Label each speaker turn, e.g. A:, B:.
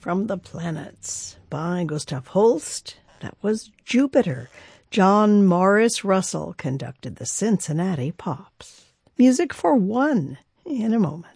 A: from the Planets by Gustav Holst. That was Jupiter. John Morris Russell conducted the Cincinnati Pops. Music for One in a moment.